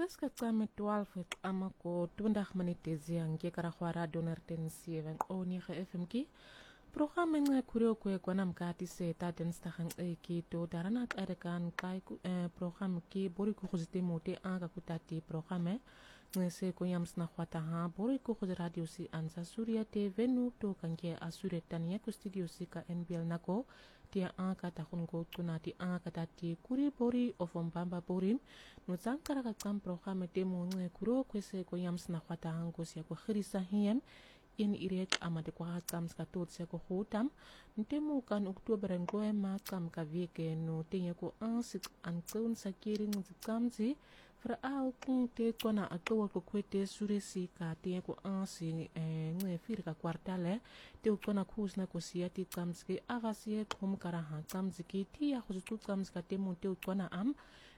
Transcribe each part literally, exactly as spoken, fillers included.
Xiska kame twaalf ama ko twintig minute ziyange karagwa radio nertensiven onige F M ki programma nga kurio kwe kwana mkati se ta dinsdagen eki to darana erekan kai programma ki bori ku khuzite mote anga kutati programma ngese ko yams na khwata ha bori ku khuz radio si ansa surya te venu to kange asure tania ku studio si ka N B L nako tia anga ta khungo tunati anga tati kuri bori ofombamba bori no tsankara ka kam programma te mo nge kurio kwese ko yams na khwata hango sia ko khirisa hiem in irek amade kwa kam ska tot se ko hotam ntemu kan oktober ngoe ma kam ka weke no tenye ko ansik an tsun sa kering kamzi fra al kun te kona akwa ko kwete suresi ka tenye ko ansi nge fir ka kwartale te kona kusna ko siati kamski avasie kom karaha kamzi ki ti ya khuzu kamska te mo te kona am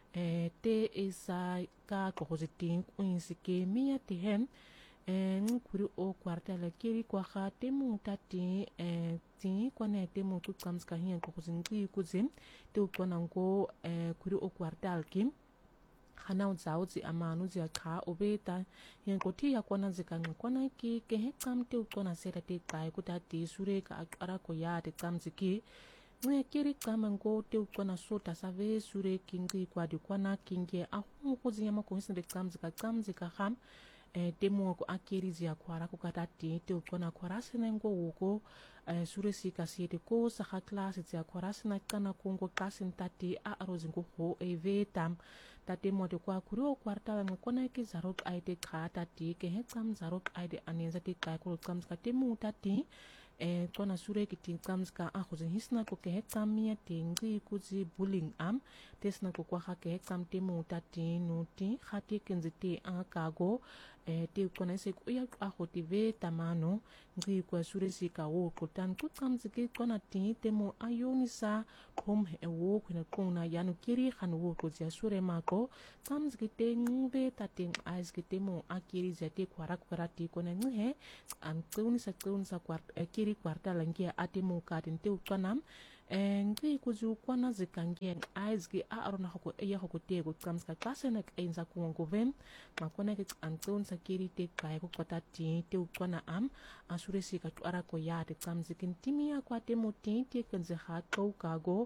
te isa ka ko hozitin uinsike mia te hem en kuri o kwarta la kiri kwa kha temu tati eh ti kwana temu tu kams ka hian ko kuzingi kuzim te kwana ngo eh kuri o kwarta kim khana uzao zi amanu zi kha obeta hian ko ti ya kwana zika kwana ki ke he kam te kwana sera te kai ku tati sure ka ara ko ya te kam ziki nge kiri kama ngo te kwana sota save sure kingi kwa di kwana kinge a hu ko zi yama ko hisan de kam zika kam zika ham e temu ko akirizi ya kwara ko katati te ukona kwarasi na ngo wuko e, suresi kasiete ko sa klase ya kwarasi na kana kongo kasin tati a arozi ngo ho e vetam tati mo de kwa kurio kwarta ngo kona ki zarok aide khata ti ke he kam zarok aide anenza ti kai ko kam ska temu tati e kona sure ki tin kam ska a khozin hisna ko ke he kam mia tingi kuzi bullying am tesna ko kwa ha ke he kam temu tati nuti khati kenziti a kago e te kona se ku ya a khotive tamano ngi kwa sure si ka wo ko tan ku kam ziki kona ti temu ayonisa kom e wo kuna kuna yanu kiri khan wo ko ja sure mako kam ziki te ngbe tating ais ki temu akiri zati kwara kwarati kona nge an kun sa kun sa kwart e kiri kwarta langia atemu ka tin te kanam e ngi ku zu kona zikange ais ki a arona ko e ya ko te ko kam ska kasena enza ku ngo vem makona ki an kun sa kiri te kai ko kota ti te kona am asure si ka ara ko ya te kam zikin timia kwa temu ti te kenze ha ko kago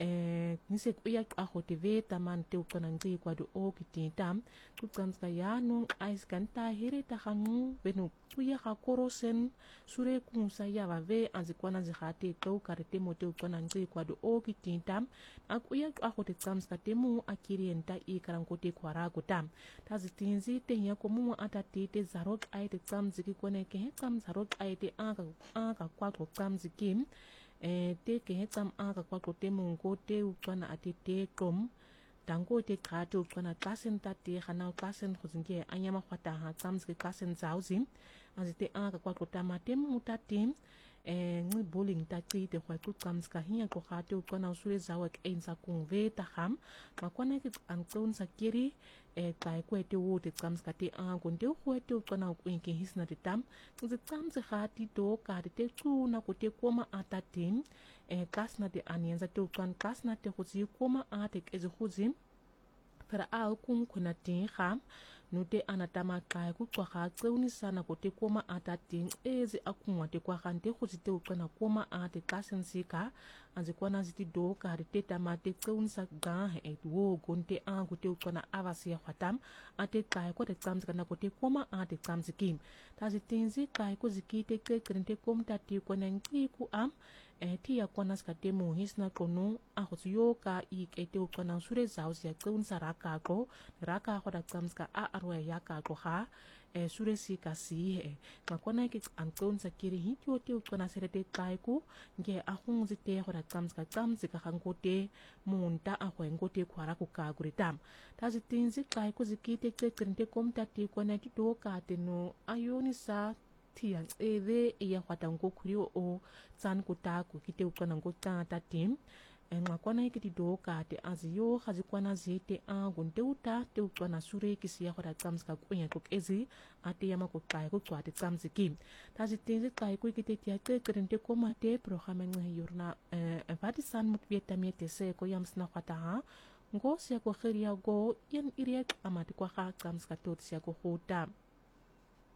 eh nise kuya ahotive taman te ukana ngi kwa do o kitintam ku kamska ya no ais kanta here ta khanu benu kuya ha korosen sure kun sa ya va ve anzikwana zihate to karete mote ukana ngi kwa do o kitintam akuya ahote kamska temu akirienta i karankote kwa rago tam tazitinzi te ya ko mu atati te zarok aite kamziki kone ke kam zarok aite anga anga kwa ko kamziki e te ke hetam anga kwa ko te mungo te ukana ate te kom tango te kato ukana kasen tate khana kasen khozinge anyama khwata ha kamske kasen zauzim azite anga kwa ko tamate mutatim e ngi bowling tati te kwa ku kamska hiya ko khato ukana usure zawak enza kunve ta kham makwana ki ankon sakiri e kai ko te wo te kamska te anga konde ko te ukana kwinke hisna te tam ngi tsamse khati to ka te tu na ko te koma atatin e kasna de anienza te ukan kasna te khuzi koma ate ke zkhuzim para al kum kuna tin kham nute anatama kai ku kwa kha tseuni sana ko te koma atatin ezi akunwa te kwa khante khuzi te ukana koma ate kasen sika anzi kwana ziti do ka te tamate tseuni sa ga e wo gonte angu te ukana avasi ya khatam ate kai ko te tsamzi kana ko te koma ate tsamzi kim tazi tinzi kai ko zikite ke krente kom tati ko nangi ku am e ti ya kwana ska te mo hisna kono a khutsu yo ka i ke te ukana sure zaus ya tseuni sa raka ko raka ko da tsamska a arwa ya ka ko ha e sure si ka si he makona ki ankon sa kiri hi ti te ukana sere te kai ku nge a khunzi te ko da tsamska tsamzi ka khangote munta a ko ngote kwara ku ka guritam tazi tinzi kai ko zikite ke krente kom tati ko na ti to ka te no ayoni sa tiang eve iya kwata ngo kurio o tsan kuta ku kite ukana ngo ta tatim enga kwana ikiti do ka te aziyo khazi kwana zite a gunte uta te ukana sure kisiya khora tsamska kunya ku ezi ate yama ku kai ku kwate tsamsi kim tazi tinzi kai ku ikite tia te krente komate programme nga yurna eh vati san mut vietamiete se ko yamsna khata ha ngo siya ko khiri ya go yen iriya amati kwa ga qamska tot siya ko huta